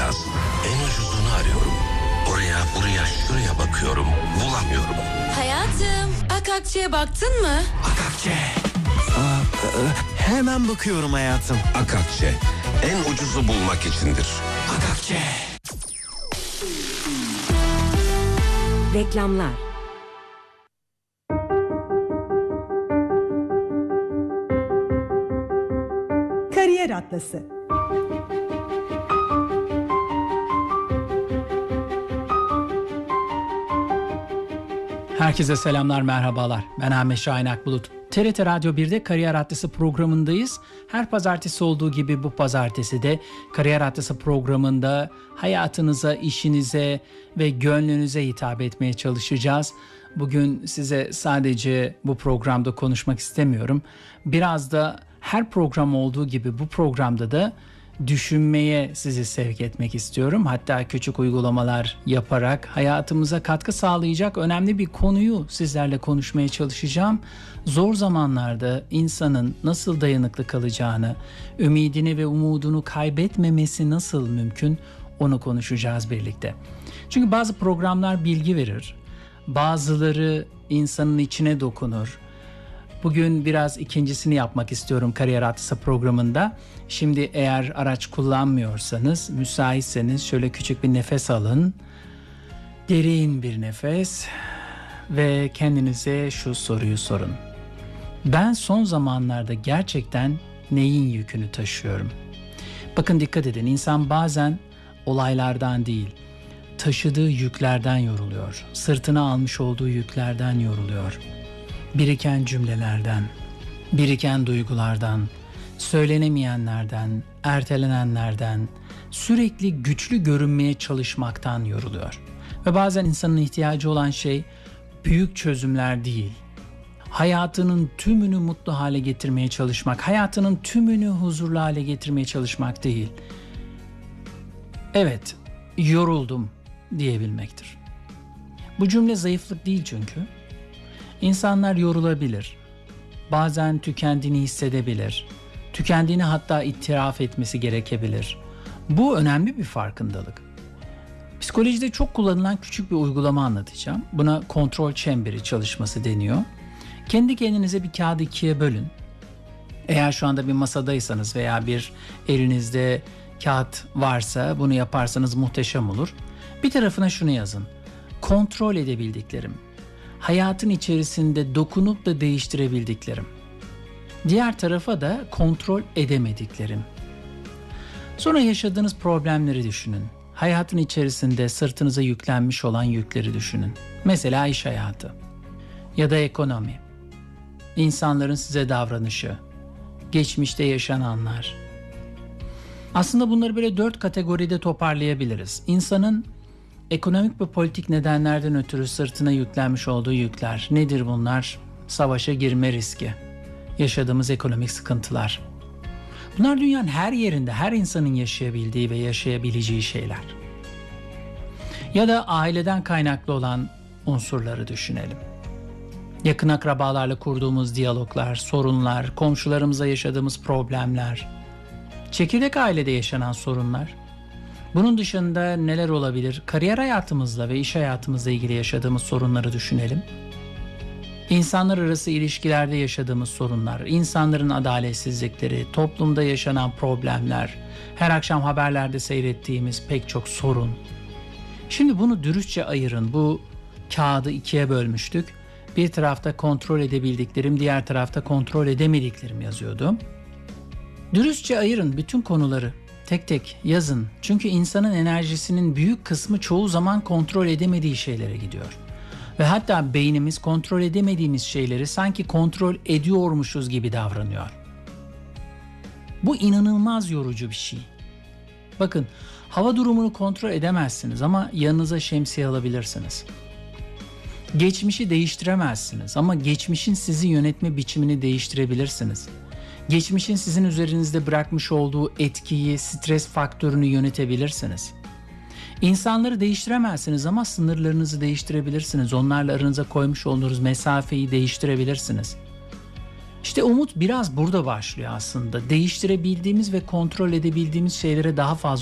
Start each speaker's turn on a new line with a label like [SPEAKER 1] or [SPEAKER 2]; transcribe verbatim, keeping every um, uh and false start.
[SPEAKER 1] lazım. En ucuzunu arıyorum. Oraya, buraya, şuraya bakıyorum. Bulamıyorum.
[SPEAKER 2] Hayatım, Akakçe'ye baktın mı?
[SPEAKER 1] Akakçe.
[SPEAKER 3] Aa, e, hemen bakıyorum hayatım.
[SPEAKER 1] Akakçe. En ucuzu bulmak içindir.
[SPEAKER 3] Akakçe.
[SPEAKER 4] Reklamlar.
[SPEAKER 5] Kariyer Atlası.
[SPEAKER 6] Herkese selamlar, merhabalar. Ben Ahmet Şahin Akbulut. T R T Radyo bir'de Kariyer Atlası programındayız. Her pazartesi olduğu gibi bu pazartesi de Kariyer Atlası programında hayatınıza, işinize ve gönlünüze hitap etmeye çalışacağız. Bugün size sadece bu programda konuşmak istemiyorum. Biraz da her program olduğu gibi bu programda da düşünmeye sizi sevk etmek istiyorum. Hatta küçük uygulamalar yaparak hayatımıza katkı sağlayacak önemli bir konuyu sizlerle konuşmaya çalışacağım. Zor zamanlarda insanın nasıl dayanıklı kalacağını, ümidini ve umudunu kaybetmemesi nasıl mümkün, onu konuşacağız birlikte. Çünkü bazı programlar bilgi verir, bazıları insanın içine dokunur. Bugün biraz ikincisini yapmak istiyorum Kariyer Atlası programında. Şimdi eğer araç kullanmıyorsanız, müsaitseniz şöyle küçük bir nefes alın. Derin bir nefes ve kendinize şu soruyu sorun. Ben son zamanlarda gerçekten neyin yükünü taşıyorum? Bakın dikkat edin, insan bazen olaylardan değil, taşıdığı yüklerden yoruluyor. Sırtına almış olduğu yüklerden yoruluyor. Biriken cümlelerden, biriken duygulardan, söylenemeyenlerden, ertelenenlerden, sürekli güçlü görünmeye çalışmaktan yoruluyor. Ve bazen insanın ihtiyacı olan şey büyük çözümler değil, hayatının tümünü mutlu hale getirmeye çalışmak, hayatının tümünü huzurlu hale getirmeye çalışmak değil. Evet, yoruldum diyebilmektir. Bu cümle zayıflık değil çünkü. İnsanlar yorulabilir, bazen tükendiğini hissedebilir, tükendiğini hatta itiraf etmesi gerekebilir. Bu önemli bir farkındalık. Psikolojide çok kullanılan küçük bir uygulama anlatacağım. Buna kontrol çemberi çalışması deniyor. Kendi kendinize bir kağıdı ikiye bölün. Eğer şu anda bir masadaysanız veya bir elinizde kağıt varsa bunu yaparsanız muhteşem olur. Bir tarafına şunu yazın: kontrol edebildiklerim. Hayatın içerisinde dokunup da değiştirebildiklerim. Diğer tarafa da kontrol edemediklerim. Sonra yaşadığınız problemleri düşünün. Hayatın içerisinde sırtınıza yüklenmiş olan yükleri düşünün. Mesela iş hayatı ya da ekonomi, insanların size davranışı, geçmişte yaşananlar. Aslında bunları böyle dört kategoride toparlayabiliriz. İnsanın ekonomik ve politik nedenlerden ötürü sırtına yüklenmiş olduğu yükler. Nedir bunlar? Savaşa girme riski, yaşadığımız ekonomik sıkıntılar. Bunlar dünyanın her yerinde, her insanın yaşayabildiği ve yaşayabileceği şeyler. Ya da aileden kaynaklı olan unsurları düşünelim. Yakın akrabalarla kurduğumuz diyaloglar, sorunlar, komşularımızla yaşadığımız problemler, çekirdek ailede yaşanan sorunlar. Bunun dışında neler olabilir? Kariyer hayatımızla ve iş hayatımızla ilgili yaşadığımız sorunları düşünelim. İnsanlar arası ilişkilerde yaşadığımız sorunlar, insanların adaletsizlikleri, toplumda yaşanan problemler, her akşam haberlerde seyrettiğimiz pek çok sorun. Şimdi bunu dürüstçe ayırın. Bu kağıdı ikiye bölmüştük. Bir tarafta kontrol edebildiklerim, diğer tarafta kontrol edemediklerim yazıyordu. Dürüstçe ayırın bütün konuları. Tek tek yazın. Çünkü insanın enerjisinin büyük kısmı çoğu zaman kontrol edemediği şeylere gidiyor. Ve hatta beynimiz kontrol edemediğimiz şeyleri sanki kontrol ediyormuşuz gibi davranıyor. Bu inanılmaz yorucu bir şey. Bakın, hava durumunu kontrol edemezsiniz ama yanınıza şemsiye alabilirsiniz. Geçmişi değiştiremezsiniz ama geçmişin sizi yönetme biçimini değiştirebilirsiniz. Geçmişin sizin üzerinizde bırakmış olduğu etkiyi, stres faktörünü yönetebilirsiniz. İnsanları değiştiremezsiniz ama sınırlarınızı değiştirebilirsiniz. Onlarla aranıza koymuş olduğunuz mesafeyi değiştirebilirsiniz. İşte umut biraz burada başlıyor aslında. Değiştirebildiğimiz ve kontrol edebildiğimiz şeylere daha fazla